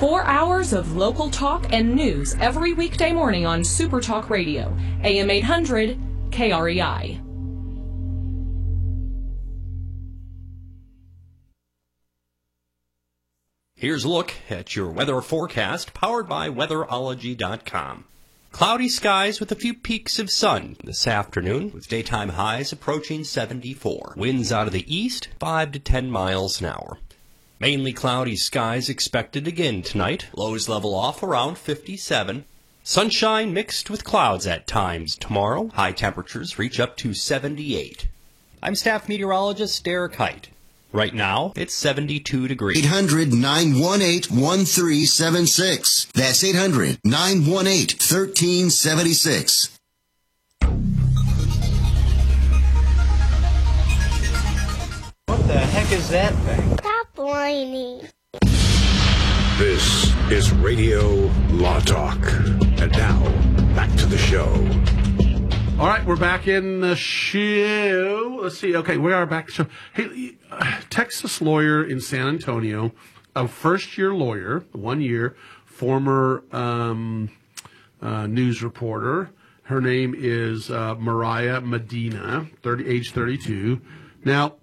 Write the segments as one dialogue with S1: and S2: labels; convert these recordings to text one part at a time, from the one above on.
S1: 4 hours of local talk and news every weekday morning on Super Talk Radio, AM 800, KREI.
S2: Here's a look at your weather forecast, powered by weatherology.com. Cloudy skies with a few peaks of sun this afternoon, with daytime highs approaching 74. Winds out of the east, 5 to 10 miles an hour. Mainly cloudy skies expected again tonight. Lows level off around 57. Sunshine mixed with clouds at times tomorrow. High temperatures reach up to 78. I'm staff meteorologist Derek Height. Right now, it's 72 degrees.
S3: 800-918-1376. That's 800-918-1376.
S4: What the heck is that thing?
S5: Stop whining.
S6: This is Radio Law Talk. And now, back to the show.
S7: All right, we're back in the show. Let's see. Okay, we are back to the show. Hey, Texas lawyer in San Antonio, a first-year lawyer, 1 year, former news reporter. Her name is Mariah Medina, age 32. Now,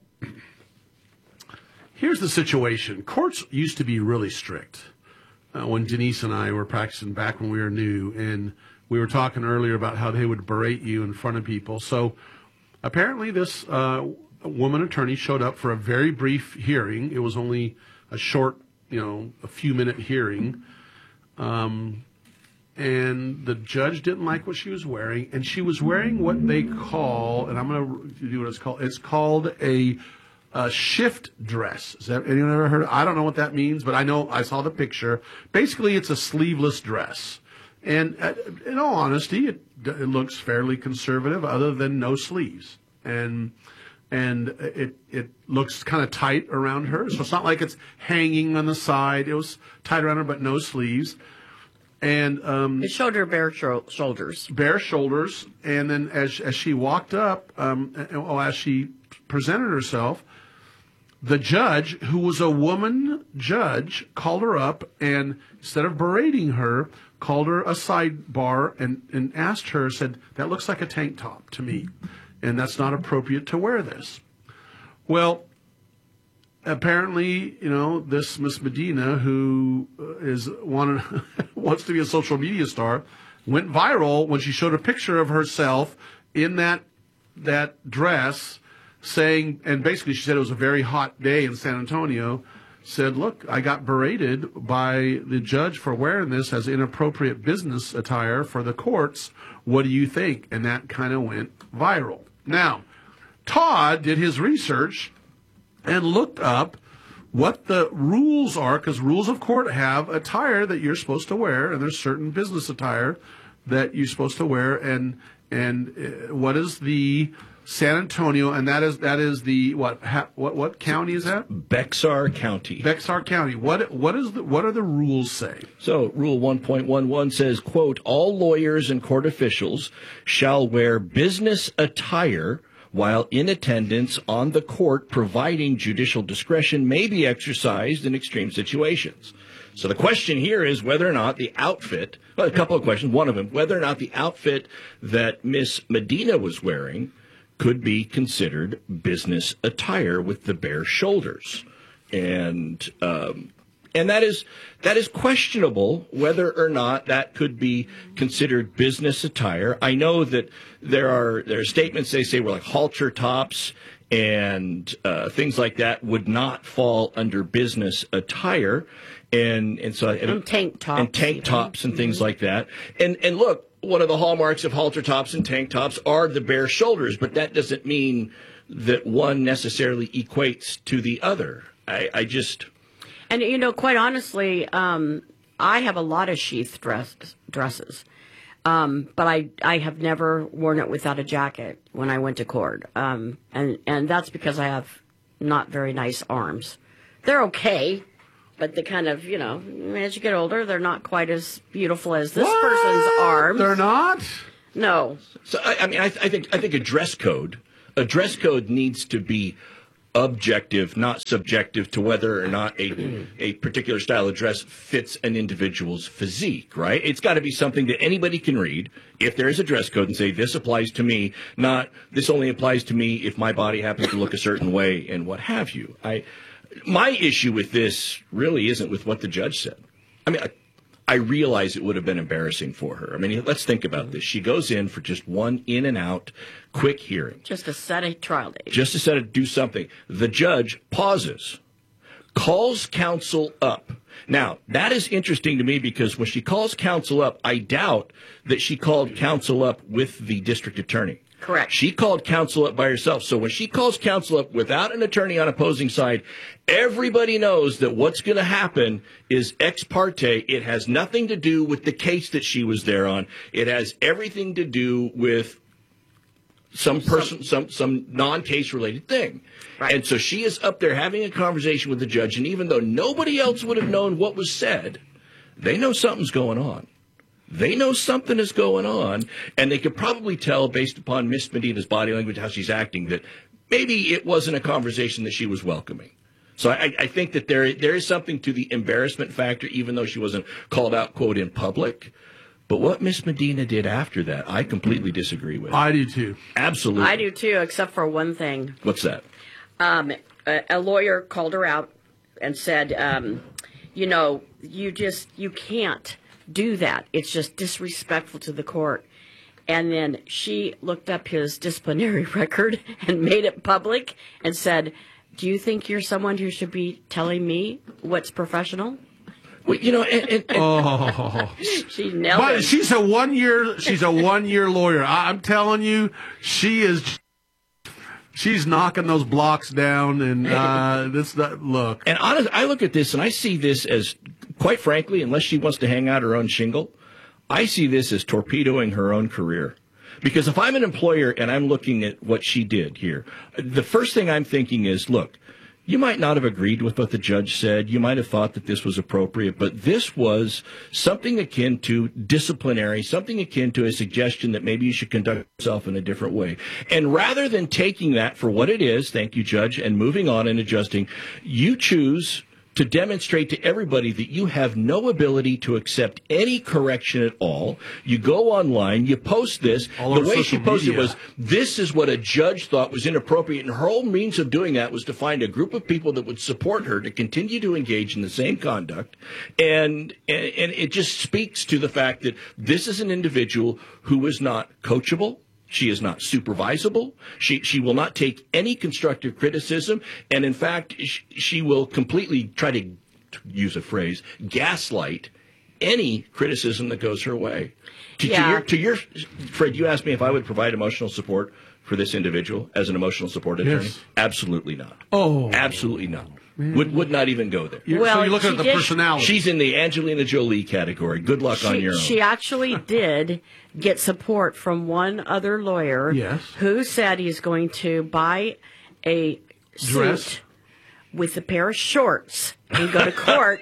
S7: here's the situation. Courts used to be really strict when Denise and I were practicing back when we were new, and we were talking earlier about how they would berate you in front of people. So apparently this woman attorney showed up for a very brief hearing. It was only a short, a few-minute hearing. And the judge didn't like what she was wearing. And she was wearing what they call, and I'm going to do what it's called a shift dress. Has anyone ever heard of it? I don't know what that means, but I saw the picture. Basically, it's a sleeveless dress. And in all honesty, it looks fairly conservative, other than no sleeves, and it looks kind of tight around her. So it's not like it's hanging on the side. It was tight around her, but no sleeves. And
S8: it showed her bare shoulders.
S7: Bare shoulders. And then as she walked up, as she presented herself, the judge, who was a woman judge, called her up and instead of berating her, called her a sidebar and asked her, said, "That looks like a tank top to me, and that's not appropriate to wear this." Well, apparently, this Miss Medina, who wants to be a social media star, went viral when she showed a picture of herself in that dress, saying, and basically she said it was a very hot day in San Antonio, said, "Look, I got berated by the judge for wearing this as inappropriate business attire for the courts. What do you think?" And that kind of went viral. Now, Todd did his research and looked up what the rules are, because rules of court have attire that you're supposed to wear, and there's certain business attire that you're supposed to wear, and what is the San Antonio, and that is the what county is that?
S9: Bexar County.
S7: Bexar County. What are the rules say?
S9: So Rule 1.11 says, quote, "All lawyers and court officials shall wear business attire while in attendance on the court, providing judicial discretion may be exercised in extreme situations." So the question here is whether or not the outfit, well, a couple of questions, one of them, whether or not the outfit that Miss Medina was wearing could be considered business attire with the bare shoulders. And that is questionable whether or not that could be considered business attire. I know that there are statements they say were like halter tops and things like that would not fall under business attire, and tank tops and things like that. And look, one of the hallmarks of halter tops and tank tops are the bare shoulders, but that doesn't mean that one necessarily equates to the other. I just...
S8: And, quite honestly, I have a lot of sheath dresses, but I have never worn it without a jacket when I went to court. And that's because I have not very nice arms. They're okay, but they kind of, as you get older, they're not quite as beautiful as this person's arms.
S7: They're not?
S8: No.
S9: So I think a dress code needs to be objective, not subjective to whether or not a particular style of dress fits an individual's physique, right? It's got to be something that anybody can read if there is a dress code and say, this applies to me, not this only applies to me if my body happens to look a certain way and what have you. My issue with this really isn't with what the judge said. I mean, I realize it would have been embarrassing for her. I mean, let's think about this. She goes in for just one in and out quick hearing.
S8: Just to set a trial date.
S9: Just to set it, do something. The judge pauses, calls counsel up. Now, that is interesting to me because when she calls counsel up, I doubt that she called counsel up with the district attorney.
S8: Correct.
S9: She called counsel up by herself. So when she calls counsel up without an attorney on opposing side, everybody knows that what's going to happen is ex parte. It has nothing to do with the case that she was there on. It has everything to do with some non-case related thing. Right. And so she is up there having a conversation with the judge. And even though nobody else would have known what was said, they know something's going on. They know something is going on, and they could probably tell based upon Miss Medina's body language, how she's acting, that maybe it wasn't a conversation that she was welcoming. So I think that there is something to the embarrassment factor, even though she wasn't called out, quote, in public. But what Miss Medina did after that, I completely disagree with.
S7: I do too.
S9: Absolutely.
S8: I do too, except for one thing.
S9: What's that?
S8: A lawyer called her out and said, you can't do that. It's just disrespectful to the court. And then she looked up his disciplinary record and made it public and said, do you think you're someone who should be telling me what's professional?
S9: Well,
S8: she nailed it.
S7: She's a 1 year lawyer. I'm telling you, she's knocking those blocks down, and look.
S9: And honestly, I look at this and I see this as, quite frankly, unless she wants to hang out her own shingle, I see this as torpedoing her own career. Because if I'm an employer and I'm looking at what she did here, the first thing I'm thinking is, look, you might not have agreed with what the judge said. You might have thought that this was appropriate, but this was something akin to disciplinary, something akin to a suggestion that maybe you should conduct yourself in a different way. And rather than taking that for what it is, thank you, Judge, and moving on and adjusting, you choose to demonstrate to everybody that you have no ability to accept any correction at all. You go online, you post this. The way she posted it was, this is what a judge thought was inappropriate, and her whole means of doing that was to find a group of people that would support her to continue to engage in the same conduct. And it just speaks to the fact that this is an individual who is not coachable. She is not supervisable. She will not take any constructive criticism. And in fact, she will completely try to use a phrase, gaslight any criticism that goes her way. To your Fred, you asked me if I would provide emotional support for this individual as an emotional support attorney.
S7: Yes.
S9: Absolutely not.
S7: Oh.
S9: Absolutely not. Would not even go there.
S7: So you're looking at the personality.
S9: She's in the Angelina Jolie category. Good luck on your own.
S8: She actually did get support from one other lawyer who said he's going to buy a suit with a pair of shorts and go to court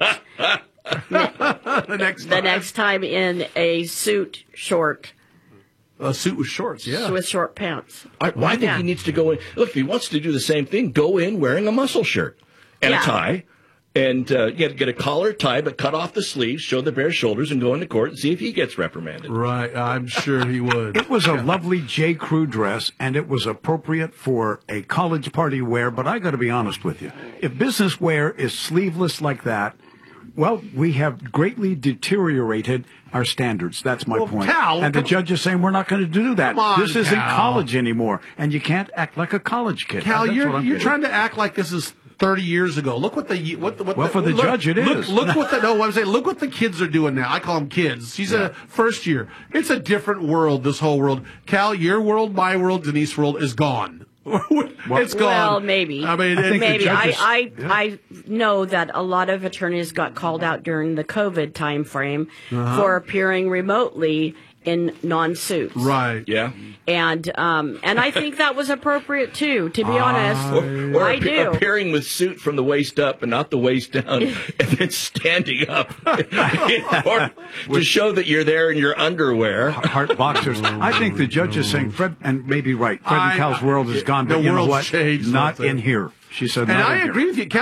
S8: the next time in a suit short.
S7: A suit with shorts, yeah.
S8: With short pants.
S9: I think he needs to go in. Look, if he wants to do the same thing, go in wearing a muscle shirt and a tie. And get a collar, tie, but cut off the sleeves, show the bare shoulders, and go into court and see if he gets reprimanded.
S7: Right, I'm sure he would.
S5: It was a lovely J. Crew dress, and it was appropriate for a college party wear, but I got to be honest with you. If business wear is sleeveless like that, well, we have greatly deteriorated our standards. That's my point.
S7: Cal,
S5: and the judge is saying we're not going to do that.
S7: Come on,
S5: this isn't
S7: Cal.
S5: College anymore, and you can't act like a college kid.
S7: Cal,
S5: That's
S7: you're trying to act like this is 30 years ago. Look what the
S5: for the judge it is.
S7: Look what the kids are doing now. I call them kids. She's a first year. It's a different world. This whole world. Cal, your world, my world, Denise world is gone. It's gone.
S8: Well, maybe.
S7: I mean,
S8: maybe. I know that a lot of attorneys got called out during the COVID time frame for appearing remotely in non-suits.
S7: Right.
S9: Yeah.
S8: And I think that was apportionate too, to be honest.
S9: Or
S8: I do.
S9: appearing with suit from the waist up and not the waist down, and then standing up to show that you're there in your underwear.
S5: Heart boxers. I think the judge is saying, Fred, and maybe right, Fred and Cal's world is gone, but you know what?
S7: Changed
S5: Not
S7: something.
S5: in here. She said,
S7: And
S5: "Not
S7: I
S5: in here."
S7: agree with you.